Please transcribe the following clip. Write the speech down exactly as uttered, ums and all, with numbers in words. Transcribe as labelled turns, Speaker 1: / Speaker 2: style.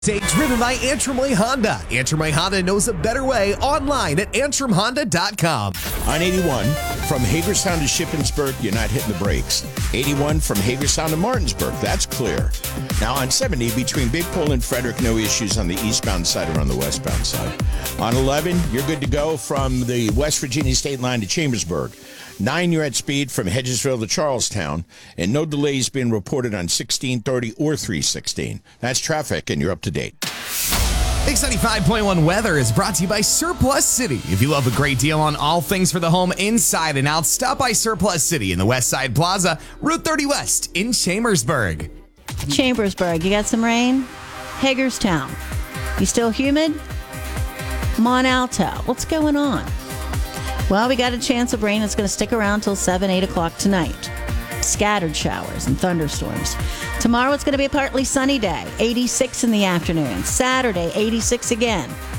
Speaker 1: Say driven by Antrim Honda. Antrim Honda knows a better way online at antrim honda dot com.
Speaker 2: On eighty-one, from Hagerstown to Shippensburg, you're not hitting the brakes. eighty-one from Hagerstown to Martinsburg, that's clear. Now on seventy, between Big Pole and Frederick, no issues on the eastbound side or on the westbound side. On eleven, you're good to go from the West Virginia state line to Chambersburg. nine, you're at speed from Hedgesville to Charlestown, and no delays being reported on sixteen thirty or three sixteen. That's traffic, and you're up to date.
Speaker 1: X ninety-five point one weather is brought to you by Surplus City. If you love a great deal on all things for the home inside and out, stop by Surplus City in the West Side Plaza, Route thirty West in Chambersburg.
Speaker 3: Chambersburg, you got some rain? Hagerstown, you still humid? Montalto, what's going on? Well, we got a chance of rain that's going to stick around till seven, eight o'clock tonight. Scattered showers and thunderstorms. Tomorrow it's going to be a partly sunny day, eighty-six in the afternoon. Saturday, eighty-six again.